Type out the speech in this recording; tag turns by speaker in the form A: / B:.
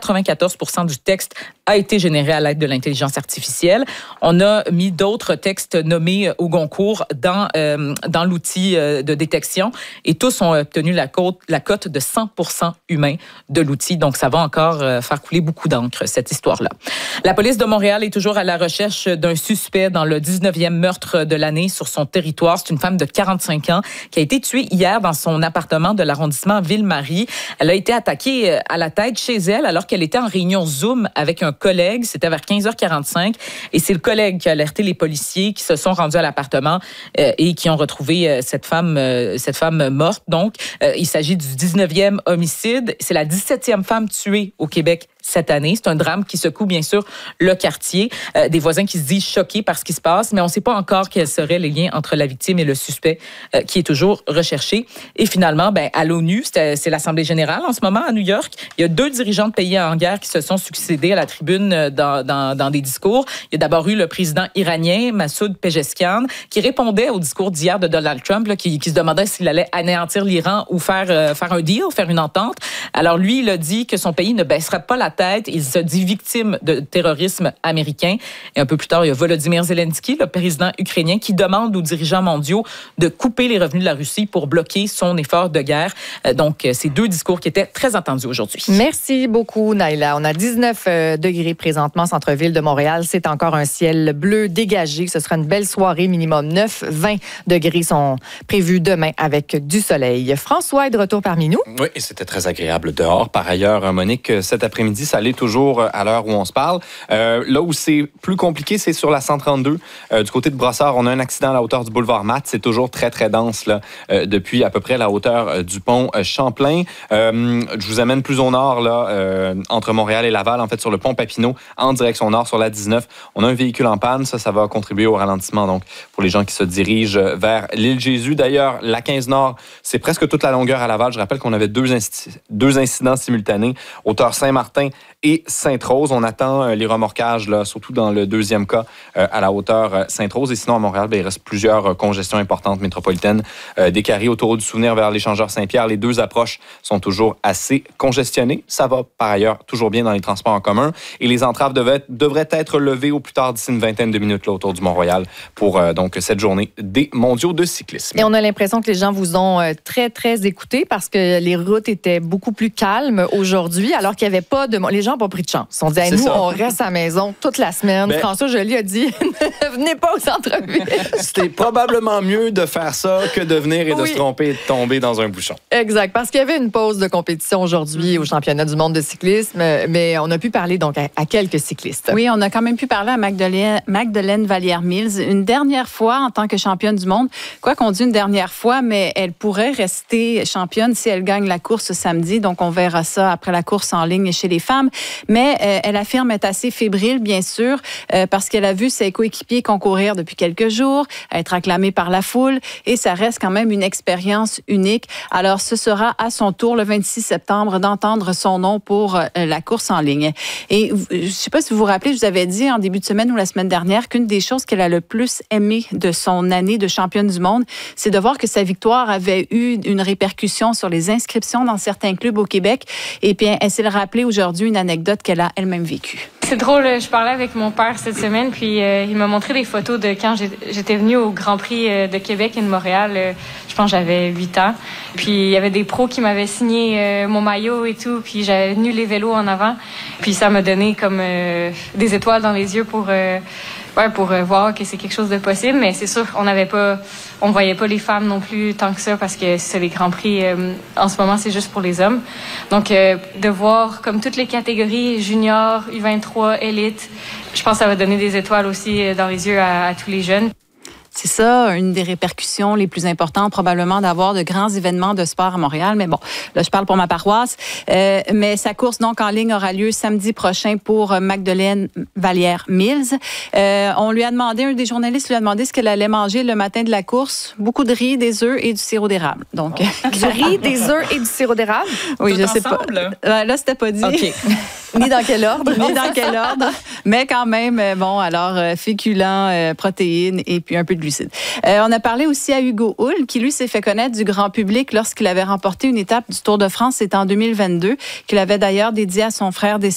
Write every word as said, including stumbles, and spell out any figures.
A: quatre-vingt-quatorze pour cent du texte a été généré à l'aide de l'intelligence artificielle. On a mis d'autres textes nommés au Goncourt dans, euh, dans l'outil euh, de détection et tous ont obtenu la cote, la cote de cent pour cent humain de l'outil. Donc, ça va encore euh, faire couler beaucoup d'encre, cette histoire-là. La police de Montréal est toujours à la recherche d'un suspect dans le dix-neuvième meurtre de l'année sur son territoire. C'est une femme de quarante-cinq ans qui a été tuée hier dans son appartement de l'arrondissement Ville-Marie. Elle a été attaquée à la tête chez elle alors qu'elle était en réunion Zoom avec un collègue. C'était vers quinze heures quarante-cinq. Et c'est le collègue qui a alerté les policiers qui se sont rendus à l'appartement euh, et qui ont retrouvé euh, cette femme, euh, cette femme morte. Donc, euh, il s'agit du dix-neuvième homicide. C'est la dix-septième femme tuée au Québec cette année. C'est un drame qui secoue, bien sûr, le quartier. Euh, des voisins qui se disent choqués par ce qui se passe, mais on ne sait pas encore quels seraient les liens entre la victime et le suspect euh, qui est toujours recherché. Et finalement, ben, à l'ONU, c'est, c'est l'Assemblée générale en ce moment à New York. Il y a deux dirigeants de pays en guerre qui se sont succédés à la tribune dans, dans, dans des discours. Il y a d'abord eu le président iranien, Massoud Pezeshkian, qui répondait au discours d'hier de Donald Trump, là, qui, qui se demandait s'il allait anéantir l'Iran ou faire, euh, faire un deal, faire une entente. Alors lui, il a dit que son pays ne baissera pas la tête. Il se dit victime de terrorisme américain. Et un peu plus tard, il y a Volodymyr Zelensky, le président ukrainien, qui demande aux dirigeants mondiaux de couper les revenus de la Russie pour bloquer son effort de guerre. Donc, c'est deux discours qui étaient très attendus aujourd'hui.
B: Merci beaucoup, Naïla. On a dix-neuf degrés présentement, centre-ville de Montréal. C'est encore un ciel bleu dégagé. Ce sera une belle soirée, minimum neuf. vingt degrés sont prévus demain avec du soleil. François est de retour parmi nous.
C: Oui, et c'était très agréable dehors. Par ailleurs, Monique, cet après-midi, ça allait toujours à l'heure où on se parle. Euh, là où c'est plus compliqué, c'est sur la cent trente-deux. Euh, du côté de Brossard, on a un accident à la hauteur du boulevard Matt. C'est toujours très, très dense là, euh, depuis à peu près la hauteur euh, du pont euh, Champlain. Euh, je vous amène plus au nord, là, euh, entre Montréal et Laval, en fait, sur le pont Papineau, en direction nord, sur la dix-neuf. On a un véhicule en panne. Ça, ça va contribuer au ralentissement, donc, pour les gens qui se dirigent vers l'île Jésus. D'ailleurs, la quinze nord, c'est presque toute la longueur à Laval. Je rappelle qu'on avait deux, inci- deux incidents simultanés, hauteur Saint-Martin et Sainte-Rose. On attend euh, les remorquages, là, surtout dans le deuxième cas, euh, à la hauteur euh, Sainte-Rose. Et sinon, à Montréal, ben, il reste plusieurs euh, congestions importantes métropolitaines. Euh, des carrés autour du Souvenir vers l'échangeur Saint-Pierre. Les deux approches sont toujours assez congestionnées. Ça va, par ailleurs, toujours bien dans les transports en commun. Et les entraves devaient, devraient être levées au plus tard d'ici une vingtaine de minutes là, autour du Mont-Royal pour euh, donc cette journée des mondiaux de cyclisme.
B: Et on a l'impression que les gens vous ont euh, très, très écouté parce que les routes étaient beaucoup plus calmes aujourd'hui, alors qu'il n'y avait pas de... Les gens n'ont pas pris de chance. On dit, hey, nous, ça. On reste à la maison toute la semaine. Ben, François Joly a dit, ne venez pas au centre-ville.
C: C'était probablement mieux de faire ça que de venir et de oui. se tromper et de tomber dans un bouchon.
B: Exact, parce qu'il y avait une pause de compétition aujourd'hui au championnat du monde de cyclisme, mais on a pu parler donc à, à quelques cyclistes.
D: Oui, on a quand même pu parler à Magdelaine, Magdelaine Vallière-Mills une dernière fois en tant que championne du monde. Quoi qu'on dit une dernière fois, mais elle pourrait rester championne si elle gagne la course samedi. Donc, on verra ça après la course en ligne chez les femmes. Mais euh, elle affirme être assez fébrile, bien sûr, euh, parce qu'elle a vu ses coéquipiers concourir depuis quelques jours, être acclamée par la foule, et ça reste quand même une expérience unique. Alors, ce sera à son tour, le vingt-six septembre, d'entendre son nom pour euh, la course en ligne. Et je ne sais pas si vous vous rappelez, je vous avais dit en début de semaine ou la semaine dernière qu'une des choses qu'elle a le plus aimé de son année de championne du monde, c'est de voir que sa victoire avait eu une répercussion sur les inscriptions dans certains clubs au Québec. Et puis, elle s'est rappelé aujourd'hui une anecdote qu'elle a elle-même vécue.
E: C'est drôle, je parlais avec mon père cette semaine, puis euh, il m'a montré des photos de quand j'étais venue au Grand Prix de Québec et de Montréal. Euh, je pense que j'avais huit ans. Puis il y avait des pros qui m'avaient signé euh, mon maillot et tout, puis j'avais venu les vélos en avant. Puis ça m'a donné comme euh, des étoiles dans les yeux pour... Euh, Ouais, pour euh, voir que c'est quelque chose de possible, mais c'est sûr qu'on n'avait pas, on voyait pas les femmes non plus tant que ça parce que c'est les grands prix. Euh, en ce moment, c'est juste pour les hommes. Donc, euh, de voir comme toutes les catégories junior, U vingt-trois, élite, je pense que ça va donner des étoiles aussi dans les yeux à, à tous les jeunes.
D: C'est ça, une des répercussions les plus importantes, probablement, d'avoir de grands événements de sport à Montréal. Mais bon, là, je parle pour ma paroisse. Euh, mais sa course, donc, en ligne aura lieu samedi prochain pour Magdelaine Vallière-Mills. Euh, on lui a demandé, un des journalistes lui a demandé ce qu'elle allait manger le matin de la course. Beaucoup de riz, des œufs et du sirop d'érable. Donc,
B: oh. Du riz, des œufs et du sirop d'érable?
D: Oui,
A: tout
D: je
A: ensemble?
D: sais pas. Là, c'était pas dit.
A: OK.
B: Ni dans quel ordre?
D: Ni dans quel ordre. Mais quand même, bon, alors, euh, féculents, euh, protéines et puis un peu de glucides. Euh, on a parlé aussi à Hugo Hull, qui, lui, s'est fait connaître du grand public lorsqu'il avait remporté une étape du Tour de France. C'était en deux mille vingt-deux, qu'il avait d'ailleurs dédié à son frère décédé.